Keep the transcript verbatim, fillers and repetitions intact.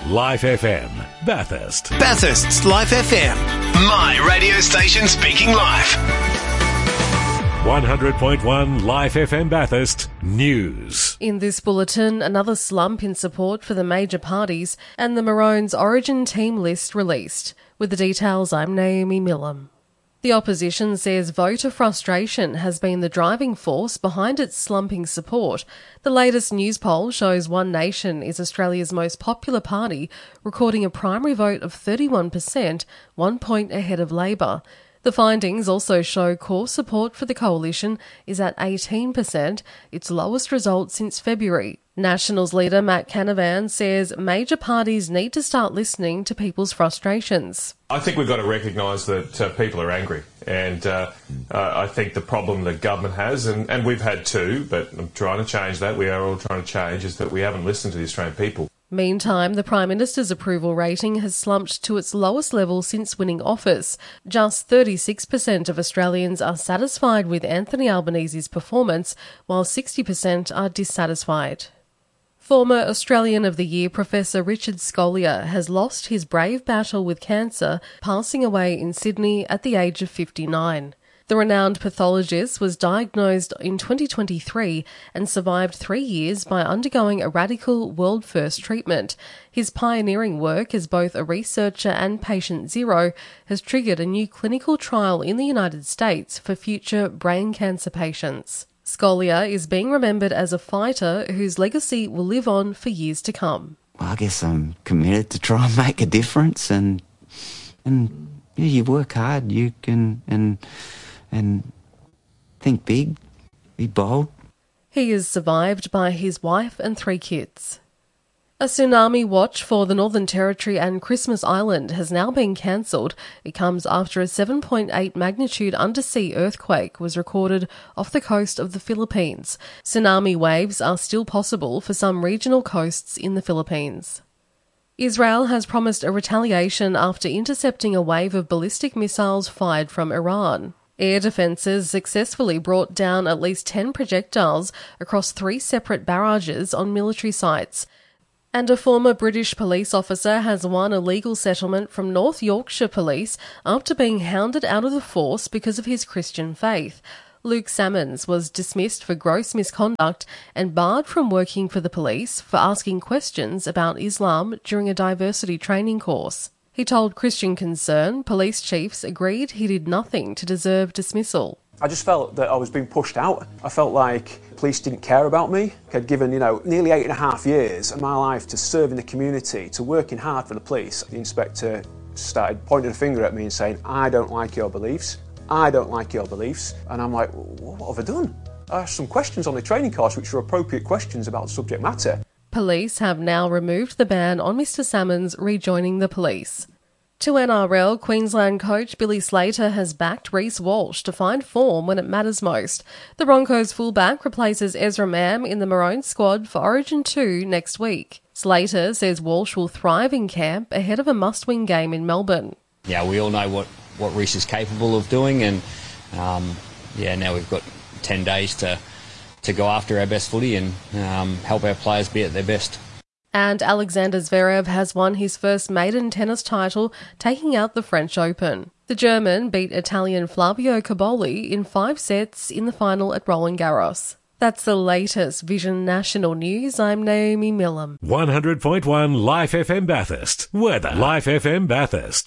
Life F M, Bathurst. Bathurst's Life F M. My radio station speaking live. one hundred point one Life F M Bathurst News. In this bulletin, another slump in support for the major parties and the Maroons' Origin team list released. With the details, I'm Naomi Millam. The opposition says voter frustration has been the driving force behind its slumping support. The latest news poll shows One Nation is Australia's most popular party, recording a primary vote of thirty-one percent, one point ahead of Labor. The findings also show core support for the coalition is at eighteen percent, its lowest result since February. Nationals leader Matt Canavan says major parties need to start listening to people's frustrations. I think we've got to recognise that uh, people are angry, and uh, uh, I think the problem the government has, and, and we've had too, but I'm trying to change that, we are all trying to change, is that we haven't listened to the Australian people. Meantime, the Prime Minister's approval rating has slumped to its lowest level since winning office. Just thirty-six percent of Australians are satisfied with Anthony Albanese's performance, while sixty percent are dissatisfied. Former Australian of the Year Professor Richard Scolia has lost his brave battle with cancer, passing away in Sydney at the age of fifty-nine. The renowned pathologist was diagnosed in twenty twenty-three and survived three years by undergoing a radical world-first treatment. His pioneering work as both a researcher and patient zero has triggered a new clinical trial in the United States for future brain cancer patients. Scolia is being remembered as a fighter whose legacy will live on for years to come. Well, I guess I'm committed to try and make a difference, and and yeah, you work hard, you can and and think big, be bold. He is survived by his wife and three kids. A tsunami watch for the Northern Territory and Christmas Island has now been cancelled. It comes after a seven point eight magnitude undersea earthquake was recorded off the coast of the Philippines. Tsunami waves are still possible for some regional coasts in the Philippines. Israel has promised a retaliation after intercepting a wave of ballistic missiles fired from Iran. Air defences successfully brought down at least ten projectiles across three separate barrages on military sites. And a former British police officer has won a legal settlement from North Yorkshire Police after being hounded out of the force because of his Christian faith. Luke Salmons was dismissed for gross misconduct and barred from working for the police for asking questions about Islam during a diversity training course. He told Christian Concern police chiefs agreed he did nothing to deserve dismissal. I just felt that I was being pushed out. I felt like police didn't care about me. I'd given, you know, nearly eight and a half years of my life to serving the community, to working hard for the police. The inspector started pointing a finger at me and saying, I don't like your beliefs. I don't like your beliefs. And I'm like, what have I done? I asked some questions on the training course which were appropriate questions about the subject matter. Police have now removed the ban on Mister Salmons rejoining the police. To N R L, Queensland coach Billy Slater has backed Reece Walsh to find form when it matters most. The Broncos fullback replaces Ezra Mam in the Maroon squad for Origin two next week. Slater says Walsh will thrive in camp ahead of a must-win game in Melbourne. Yeah, we all know what, what Reece is capable of doing, and um, yeah, now we've got ten days to, to go after our best footy and um, help our players be at their best. And Alexander Zverev has won his first maiden tennis title, taking out the French Open. The German beat Italian Flavio Cobolli in five sets in the final at Roland Garros. That's the latest Vision National News. I'm Naomi Millam. one hundred point one Life F M Bathurst. Weather. Life F M Bathurst.